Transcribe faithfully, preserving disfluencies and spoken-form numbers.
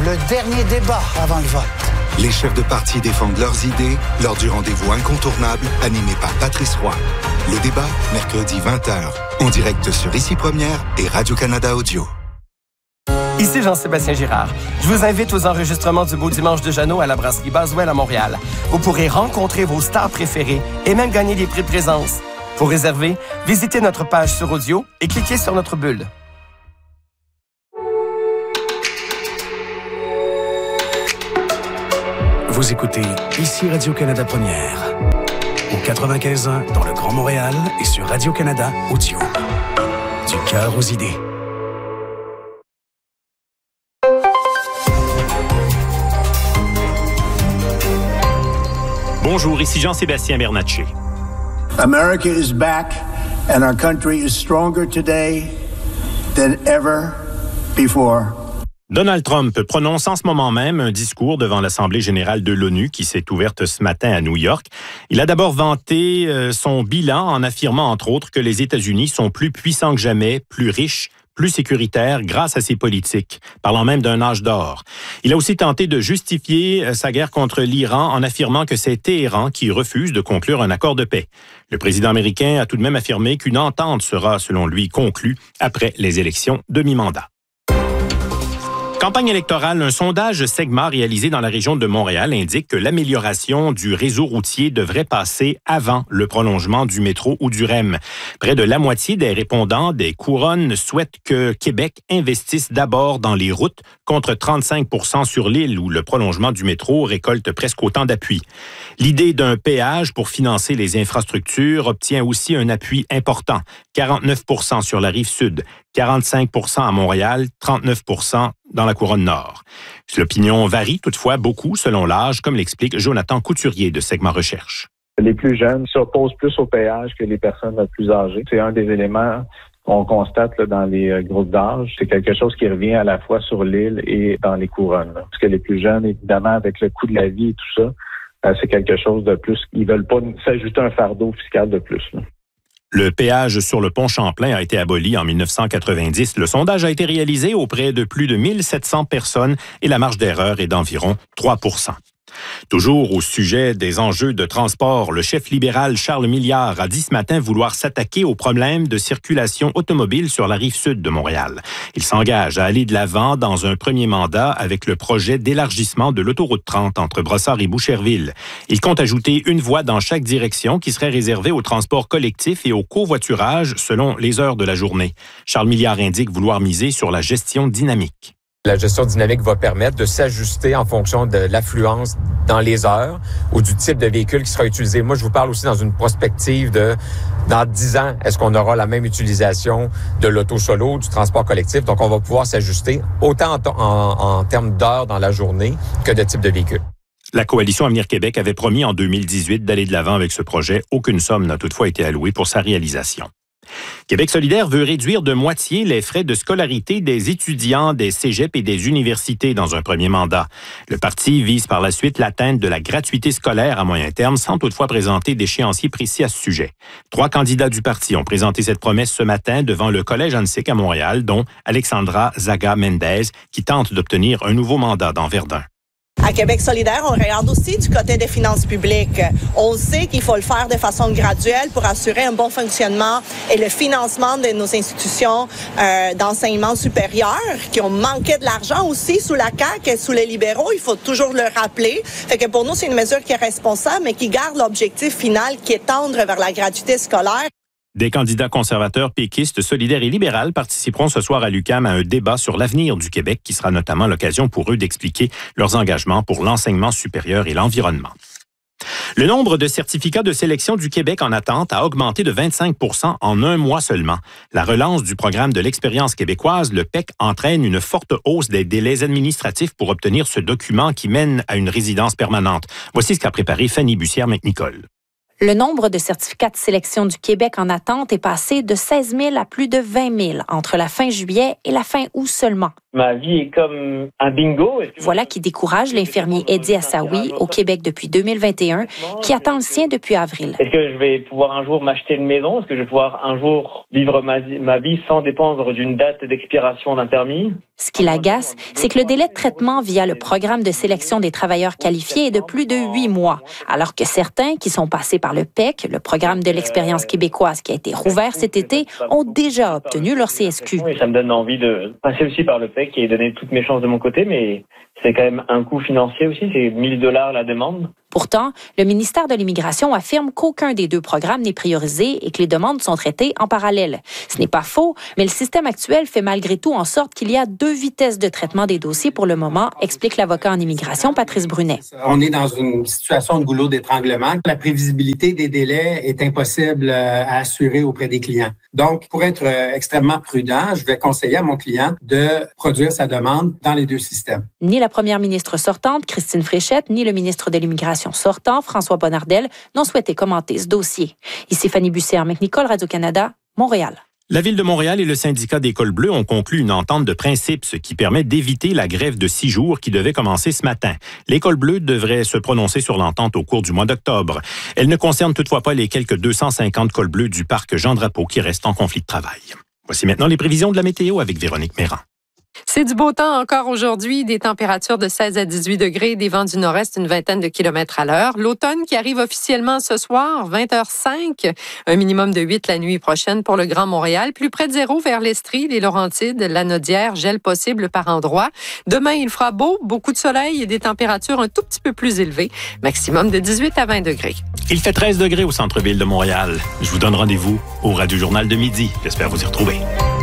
le dernier débat avant le vote. Les chefs de parti défendent leurs idées lors du rendez-vous incontournable animé par Patrice Roy. Le débat, mercredi vingt heures, en direct sur Ici Première et Radio-Canada Audio. Ici Jean-Sébastien Girard. Je vous invite aux enregistrements du Beau Dimanche de Jeannot à la brasserie Boswell à Montréal. Vous pourrez rencontrer vos stars préférées et même gagner des prix de présence. Pour réserver, visitez notre page sur Audio et cliquez sur notre bulle. Vous écoutez Ici Radio-Canada Première. Au quatre-vingt-quinze ans dans le Grand Montréal et sur Radio-Canada Audio. Du cœur aux idées. Bonjour, ici Jean-Sébastien Bernatchez. America is back and our country is stronger today than ever before. Donald Trump prononce en ce moment même un discours devant l'Assemblée générale de l'ONU qui s'est ouverte ce matin à New York. Il a d'abord vanté son bilan en affirmant entre autres que les États-Unis sont plus puissants que jamais, plus riches, plus sécuritaire grâce à ses politiques, parlant même d'un âge d'or. Il a aussi tenté de justifier sa guerre contre l'Iran en affirmant que c'est Téhéran qui refuse de conclure un accord de paix. Le président américain a tout de même affirmé qu'une entente sera, selon lui, conclue après les élections de mi-mandat. Campagne électorale, un sondage Segma réalisé dans la région de Montréal indique que l'amélioration du réseau routier devrait passer avant le prolongement du métro ou du R E M. Près de la moitié des répondants des couronnes souhaitent que Québec investisse d'abord dans les routes, contre trente-cinq pour cent sur l'île où le prolongement du métro récolte presque autant d'appui. L'idée d'un péage pour financer les infrastructures obtient aussi un appui important, quarante-neuf pour cent sur la rive sud, quarante-cinq pour cent à Montréal, trente-neuf pour cent dans la couronne nord. L'opinion varie toutefois beaucoup selon l'âge, comme l'explique Jonathan Couturier de Segma Recherche. Les plus jeunes s'opposent plus au péage que les personnes plus âgées. C'est un des éléments qu'on constate là, dans les groupes d'âge. C'est quelque chose qui revient à la fois sur l'île et dans les couronnes. Là. Parce que les plus jeunes, évidemment, avec le coût de la vie et tout ça, euh, c'est quelque chose de plus. Ils veulent pas s'ajouter un fardeau fiscal de plus. Là. Le péage sur le pont Champlain a été aboli en dix-neuf cent quatre-vingt-dix. Le sondage a été réalisé auprès de plus de mille sept cents personnes et la marge d'erreur est d'environ trois pour cent. Toujours au sujet des enjeux de transport, le chef libéral Charles Milliard a dit ce matin vouloir s'attaquer aux problèmes de circulation automobile sur la rive sud de Montréal. Il s'engage à aller de l'avant dans un premier mandat avec le projet d'élargissement de l'autoroute trente entre Brossard et Boucherville. Il compte ajouter une voie dans chaque direction qui serait réservée au transport collectif et au covoiturage selon les heures de la journée. Charles Milliard indique vouloir miser sur la gestion dynamique. La gestion dynamique va permettre de s'ajuster en fonction de l'affluence dans les heures ou du type de véhicule qui sera utilisé. Moi, je vous parle aussi dans une prospective de dans dix ans, est-ce qu'on aura la même utilisation de l'auto solo, du transport collectif? Donc, on va pouvoir s'ajuster autant en, en, en termes d'heures dans la journée que de type de véhicule. La Coalition Avenir Québec avait promis en deux mille dix-huit d'aller de l'avant avec ce projet. Aucune somme n'a toutefois été allouée pour sa réalisation. Québec solidaire veut réduire de moitié les frais de scolarité des étudiants des cégeps et des universités dans un premier mandat. Le parti vise par la suite l'atteinte de la gratuité scolaire à moyen terme sans toutefois présenter d'échéancier précis à ce sujet. Trois candidats du parti ont présenté cette promesse ce matin devant le Collège Annecyc à Montréal, dont Alexandra Zaga-Mendez, qui tente d'obtenir un nouveau mandat dans Verdun. À Québec solidaire, on regarde aussi du côté des finances publiques. On sait qu'il faut le faire de façon graduelle pour assurer un bon fonctionnement et le financement de nos institutions euh, d'enseignement supérieur qui ont manqué de l'argent aussi sous la C A Q et sous les libéraux. Il faut toujours le rappeler. Fait que pour nous, c'est une mesure qui est responsable, mais qui garde l'objectif final qui est tendre vers la gratuité scolaire. Des candidats conservateurs, péquistes, solidaires et libérales participeront ce soir à l'U Q A M à un débat sur l'avenir du Québec qui sera notamment l'occasion pour eux d'expliquer leurs engagements pour l'enseignement supérieur et l'environnement. Le nombre de certificats de sélection du Québec en attente a augmenté de vingt-cinq pour cent en un mois seulement. La relance du programme de l'expérience québécoise, le P E C, entraîne une forte hausse des délais administratifs pour obtenir ce document qui mène à une résidence permanente. Voici ce qu'a préparé Fanny Bussière-McNicol. Le nombre de certificats de sélection du Québec en attente est passé de seize mille à plus de vingt mille entre la fin juillet et la fin août seulement. Ma vie est comme un bingo. Voilà qui décourage l'infirmier Eddie Assaoui au Québec depuis deux mille vingt et un, qui attend le sien depuis avril. Est-ce que je vais pouvoir un jour m'acheter une maison? Est-ce que je vais pouvoir un jour vivre ma, ma vie sans dépendre d'une date d'expiration d'un permis? Ce qui l'agace, c'est que le délai de traitement via le programme de sélection des travailleurs qualifiés est de plus de huit mois, alors que certains qui sont passés par le P E C, le programme de l'expérience québécoise qui a été rouvert cet été, ont déjà obtenu leur C S Q. Oui, ça me donne envie de passer aussi par le P E C et donner toutes mes chances de mon côté, mais c'est quand même un coût financier aussi, c'est mille dollars la demande. Pourtant, le ministère de l'Immigration affirme qu'aucun des deux programmes n'est priorisé et que les demandes sont traitées en parallèle. Ce n'est pas faux, mais le système actuel fait malgré tout en sorte qu'il y a deux vitesses de traitement des dossiers pour le moment, explique l'avocat en immigration Patrice Brunet. On est dans une situation de goulot d'étranglement. La prévisibilité des délais est impossible à assurer auprès des clients. Donc, pour être extrêmement prudent, je vais conseiller à mon client de produire sa demande dans les deux systèmes. Ni la première ministre sortante, Christine Fréchette, ni le ministre de l'Immigration sortant, François Bonnardel, n'ont souhaité commenter ce dossier. Ici Fanny Bussière-McNicol, Radio-Canada, Montréal. La Ville de Montréal et le syndicat des cols bleus ont conclu une entente de principe, ce qui permet d'éviter la grève de six jours qui devait commencer ce matin. Les cols bleus devraient se prononcer sur l'entente au cours du mois d'octobre. Elle ne concerne toutefois pas les quelques deux cent cinquante cols bleus du parc Jean-Drapeau qui restent en conflit de travail. Voici maintenant les prévisions de la météo avec Véronique Méran. C'est du beau temps encore aujourd'hui, des températures de seize à dix-huit degrés, des vents du nord-est une vingtaine de kilomètres à l'heure. L'automne qui arrive officiellement ce soir, vingt heures cinq, un minimum de huit la nuit prochaine pour le Grand Montréal, plus près de zéro vers l'Estrie, les Laurentides, la Naudière, gel possible par endroits. Demain, il fera beau, beaucoup de soleil et des températures un tout petit peu plus élevées, maximum de dix-huit à vingt degrés. Il fait treize degrés au centre-ville de Montréal. Je vous donne rendez-vous au Radio Journal de midi. J'espère vous y retrouver.